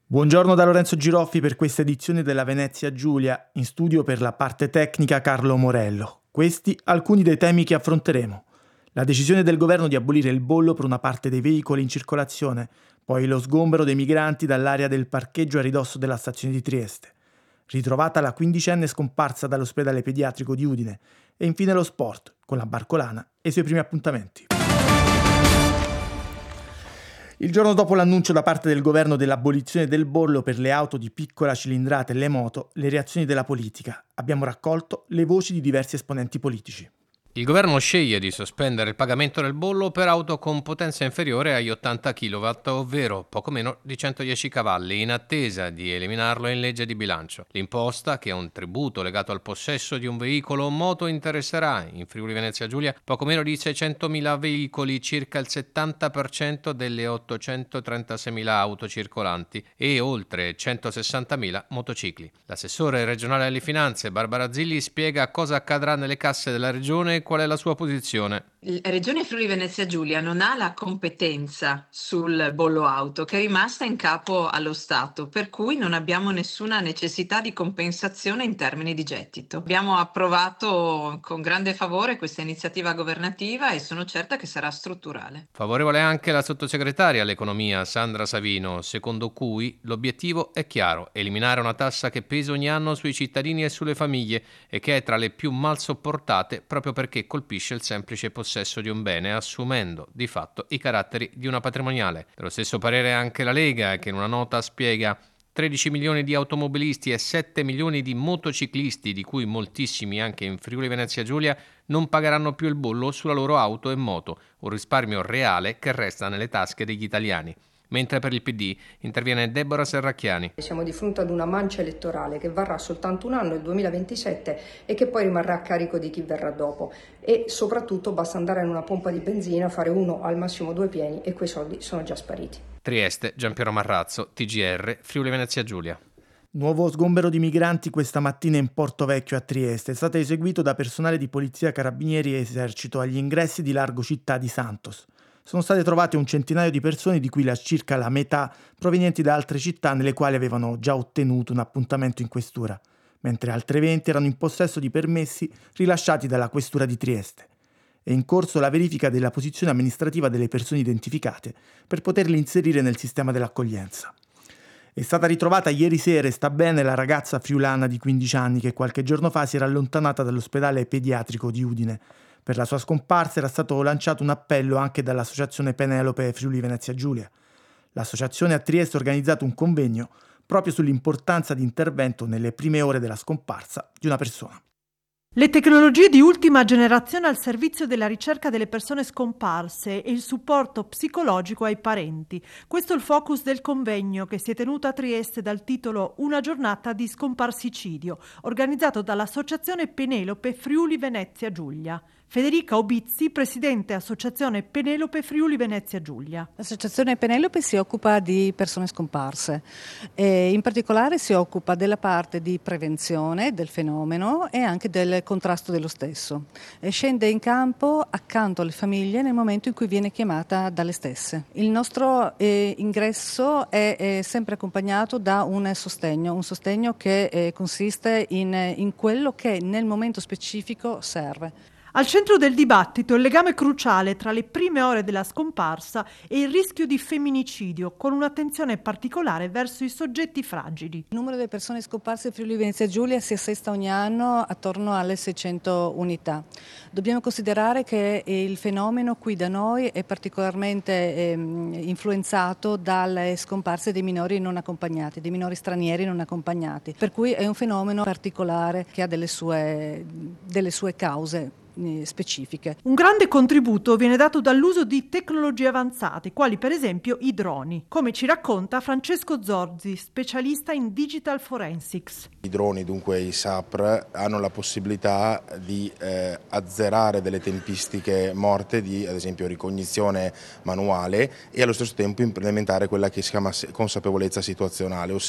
Buongiorno da Lorenzo Giroffi per questa edizione della Venezia Giulia, in studio per la parte tecnica Carlo Morello. Questi alcuni dei temi che affronteremo. La decisione del governo di abolire il bollo per una parte dei veicoli in circolazione, poi lo sgombero dei migranti dall'area del parcheggio a ridosso della stazione di Trieste. Ritrovata la quindicenne scomparsa dall'ospedale pediatrico di Udine e infine lo sport, con la Barcolana e i suoi primi appuntamenti. Il giorno dopo l'annuncio da parte del governo dell'abolizione del bollo per le auto di piccola cilindrata e le moto, le reazioni della politica. Abbiamo raccolto le voci di diversi esponenti politici. Il governo sceglie di sospendere il pagamento del bollo per auto con potenza inferiore agli 80 kW, ovvero poco meno di 110 cavalli, in attesa di eliminarlo in legge di bilancio. L'imposta, che è un tributo legato al possesso di un veicolo o moto, interesserà in Friuli Venezia Giulia poco meno di 600.000 veicoli, circa il 70% delle 836.000 auto circolanti e oltre 160.000 motocicli. L'assessore regionale alle finanze Barbara Zilli spiega cosa accadrà nelle casse della regione e qual è la sua posizione. La Regione Friuli Venezia Giulia non ha la competenza sul bollo auto, che è rimasta in capo allo Stato, per cui non abbiamo nessuna necessità di compensazione in termini di gettito. Abbiamo approvato con grande favore questa iniziativa governativa e sono certa che sarà strutturale. Favorevole anche la sottosegretaria all'economia Sandra Savino, secondo cui l'obiettivo è chiaro: eliminare una tassa che pesa ogni anno sui cittadini e sulle famiglie e che è tra le più mal sopportate proprio perché colpisce il semplice possesso di un bene, assumendo di fatto i caratteri di una patrimoniale. Dello stesso parere anche la Lega, che in una nota spiega 13 milioni di automobilisti e 7 milioni di motociclisti, di cui moltissimi anche in Friuli Venezia Giulia, non pagheranno più il bollo sulla loro auto e moto, un risparmio reale che resta nelle tasche degli italiani. Mentre per il PD interviene Deborah Serracchiani. Siamo di fronte ad una mancia elettorale che varrà soltanto un anno, il 2027, e che poi rimarrà a carico di chi verrà dopo. E soprattutto basta andare in una pompa di benzina, fare uno al massimo due pieni e quei soldi sono già spariti. Trieste, Giampiero Marrazzo, TGR, Friuli Venezia Giulia. Nuovo sgombero di migranti questa mattina in Porto Vecchio a Trieste. È stato eseguito da personale di polizia, carabinieri e esercito agli ingressi di largo città di Santos. Sono state trovate un centinaio di persone, di cui circa la metà provenienti da altre città nelle quali avevano già ottenuto un appuntamento in questura, mentre altre 20 erano in possesso di permessi rilasciati dalla questura di Trieste. È in corso la verifica della posizione amministrativa delle persone identificate per poterle inserire nel sistema dell'accoglienza. È stata ritrovata ieri sera e sta bene la ragazza friulana di 15 anni che qualche giorno fa si era allontanata dall'ospedale pediatrico di Udine. Per la sua scomparsa era stato lanciato un appello anche dall'associazione Penelope Friuli Venezia Giulia. L'associazione a Trieste ha organizzato un convegno proprio sull'importanza di intervento nelle prime ore della scomparsa di una persona. Le tecnologie di ultima generazione al servizio della ricerca delle persone scomparse e il supporto psicologico ai parenti. Questo è il focus del convegno che si è tenuto a Trieste dal titolo Una giornata di scomparsicidio, organizzato dall'associazione Penelope Friuli Venezia Giulia. Federica Obizzi, presidente Associazione Penelope Friuli Venezia Giulia. L'associazione Penelope si occupa di persone scomparse e in particolare si occupa della parte di prevenzione del fenomeno e anche del contrasto dello stesso. E scende in campo accanto alle famiglie nel momento in cui viene chiamata dalle stesse. Il nostro ingresso è sempre accompagnato da un sostegno che consiste in quello che nel momento specifico serve. Al centro del dibattito il legame cruciale tra le prime ore della scomparsa e il rischio di femminicidio, con un'attenzione particolare verso i soggetti fragili. Il numero delle persone scomparse in Friuli Venezia Giulia si assesta ogni anno attorno alle 600 unità. Dobbiamo considerare che il fenomeno qui da noi è particolarmente influenzato dalle scomparse dei minori non accompagnati, dei minori stranieri non accompagnati, per cui è un fenomeno particolare che ha delle sue cause specifiche. Un grande contributo viene dato dall'uso di tecnologie avanzate, quali per esempio i droni, come ci racconta Francesco Zorzi, specialista in digital forensics. I droni, dunque i SAPR, hanno la possibilità di azzerare delle tempistiche morte di, ad esempio, ricognizione manuale e allo stesso tempo implementare quella che si chiama consapevolezza situazionale,